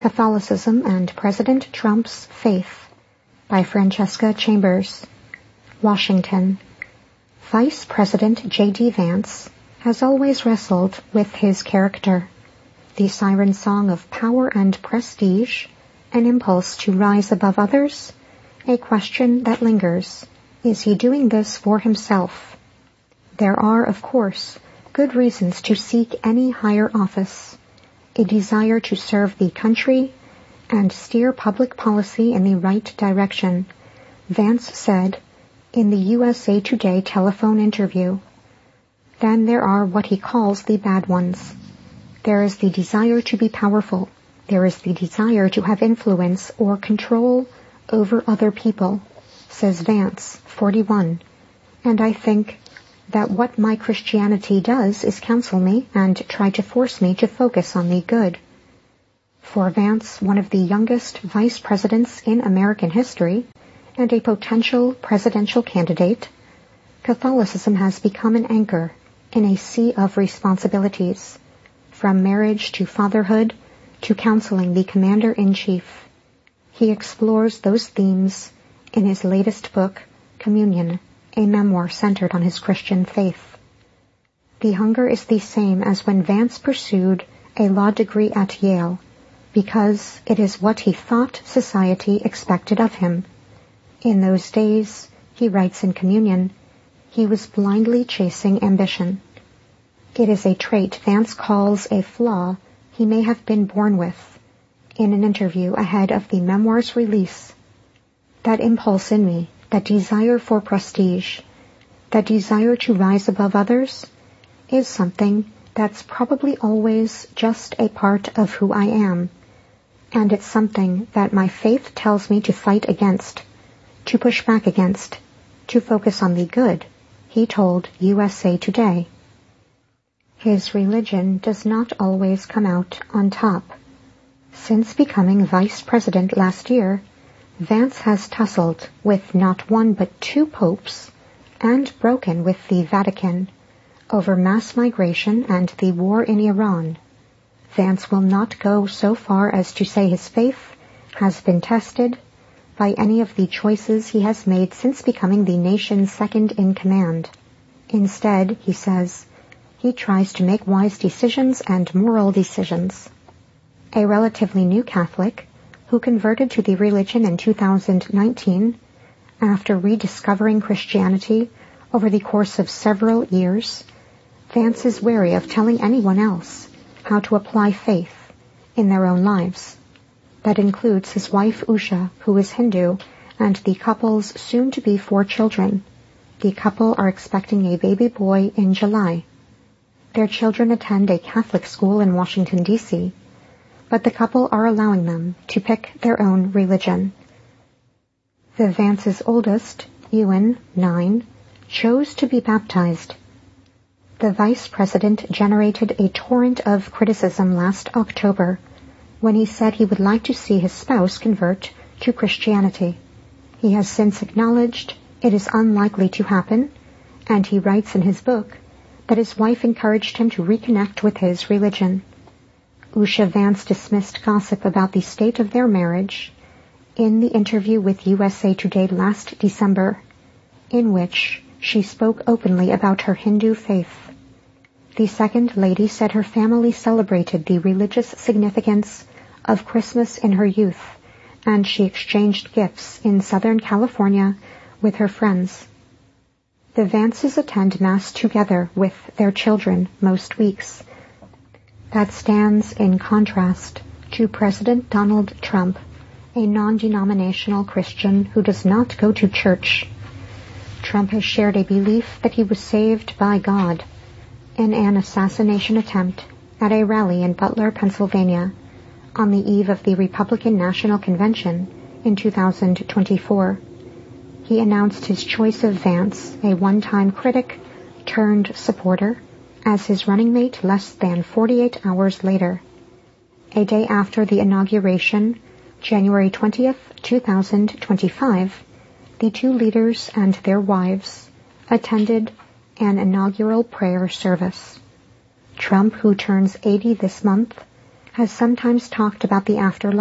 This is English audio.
Catholicism and President Trump's Faith by Francesca Chambers, Washington. Vice President J.D. Vance has always wrestled with his character, the siren song of power and prestige, an impulse to rise above others, a question that lingers. Is he doing this for himself? There are, of course, good reasons to seek any higher office. A desire to serve the country and steer public policy in the right direction, Vance said in the USA Today telephone interview. Then there are what he calls the bad ones. There is the desire to be powerful. There is the desire to have influence or control over other people, says Vance, 41. And I think that what my Christianity does is counsel me and try to force me to focus on the good. For Vance, one of the youngest vice presidents in American history and a potential presidential candidate, Catholicism has become an anchor in a sea of responsibilities, from marriage to fatherhood to counseling the commander-in-chief. He explores those themes in his latest book, Communion, a memoir centered on his Christian faith. The hunger is the same as when Vance pursued a law degree at Yale, because it is what he thought society expected of him. In those days, he writes in Communion, he was blindly chasing ambition. It is a trait Vance calls a flaw he may have been born with. In an interview ahead of the memoir's release, that impulse in me, that desire for prestige, that desire to rise above others, is something that's probably always just a part of who I am. And it's something that my faith tells me to fight against, to push back against, to focus on the good, he told USA Today. His religion does not always come out on top. Since becoming vice president last year, Vance has tussled with not one but two popes and broken with the Vatican over mass migration and the war in Iran. Vance will not go so far as to say his faith has been tested by any of the choices he has made since becoming the nation's second in command. Instead, he says, he tries to make wise decisions and moral decisions. A relatively new Catholic who converted to the religion in 2019 after rediscovering Christianity over the course of several years, Vance is wary of telling anyone else how to apply faith in their own lives. That includes his wife Usha, who is Hindu, and the couple's soon-to-be 4 children. The couple are expecting a baby boy in July. Their children attend a Catholic school in Washington, D.C., but the couple are allowing them to pick their own religion. The Vance's oldest, Ewan, 9, chose to be baptized. The vice president generated a torrent of criticism last October when he said he would like to see his spouse convert to Christianity. He has since acknowledged it is unlikely to happen, and he writes in his book that his wife encouraged him to reconnect with his religion. Usha Vance dismissed gossip about the state of their marriage in the interview with USA Today last December, in which she spoke openly about her Hindu faith. The Second Lady said her family celebrated the religious significance of Christmas in her youth, and she exchanged gifts in Southern California with her friends. The Vances attend Mass together with their children most weeks. That stands in contrast to President Donald Trump, a non-denominational Christian who does not go to church. Trump has shared a belief that he was saved by God in an assassination attempt at a rally in Butler, Pennsylvania, on the eve of the Republican National Convention in 2024. He announced his choice of Vance, a one-time critic turned supporter, as his running mate less than 48 hours later. A day after the inauguration, January 20th, 2025, the two leaders and their wives attended an inaugural prayer service. Trump, who turns 80 this month, has sometimes talked about the afterlife